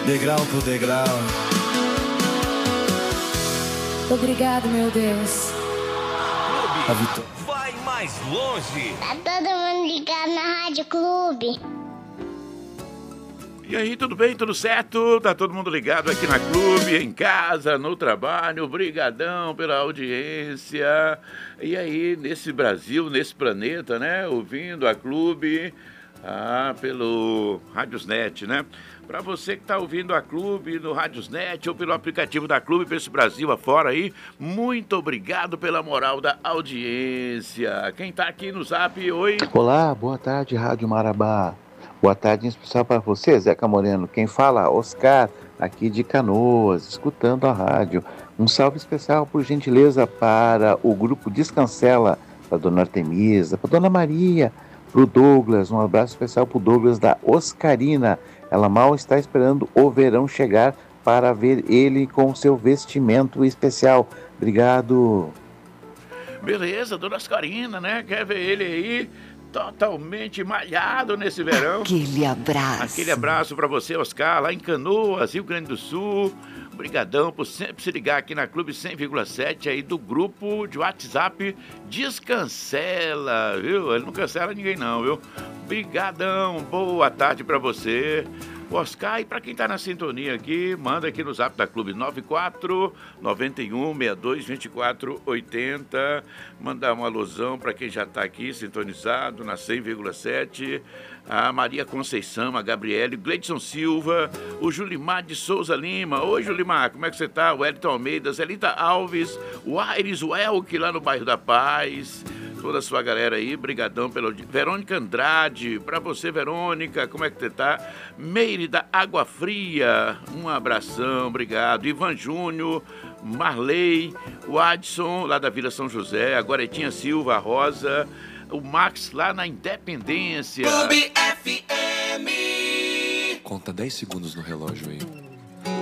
degrau por degrau. Obrigado, meu Deus. A vitória. Vai mais longe. Tá todo mundo ligado na Rádio Clube. E aí, tudo bem? Tudo certo? Tá todo mundo ligado aqui na Clube, em casa, no trabalho. Brigadão pela audiência. E aí, nesse Brasil, nesse planeta, né? Ouvindo a Clube pelo Radiosnet, né? Para você que está ouvindo a Clube no Radiosnet ou pelo aplicativo da Clube para esse Brasil afora aí, muito obrigado pela moral da audiência. Quem está aqui no Zap, oi? Olá, boa tarde, Rádio Marabá. Boa tarde em especial para você, Zeca Moreno. Quem fala, Oscar, aqui de Canoas, escutando a rádio. Um salve especial, por gentileza, para o grupo Descancela, para a dona Artemisa, para a dona Maria, para o Douglas. Um abraço especial para o Douglas da Oscarina. Ela mal está esperando o verão chegar para ver ele com seu vestimento especial. Obrigado. Beleza, dona Oscarina, né? Quer ver ele aí totalmente malhado nesse verão? Aquele abraço. Aquele abraço para você, Oscar, lá em Canoas, Rio Grande do Sul. Obrigadão por sempre se ligar aqui na Clube 100,7 aí do grupo de WhatsApp Descancela, viu? Ele não cancela ninguém não, viu? Obrigadão, boa tarde para você, Oscar. E para quem tá na sintonia aqui, manda aqui no Zap da Clube 94 91 62 24 80. Mandar uma alusão para quem já tá aqui sintonizado na 100,7. A Maria Conceição, a Gabriele, o Gleidson Silva, o Julimar de Souza Lima. Oi, Julimar, como é que você tá? O Elton Almeida, Zelita Alves, o Aires Welk lá no bairro da Paz. Toda a sua galera aí, brigadão pelo... Verônica Andrade, pra você, Verônica, como é que você tá? Meire da Água Fria, um abração, obrigado. Ivan Júnior, Marley, o Adson, lá da Vila São José, a Goretinha Silva, a Rosa, o Max lá na Independência. Clube FM. Conta 10 segundos no relógio aí.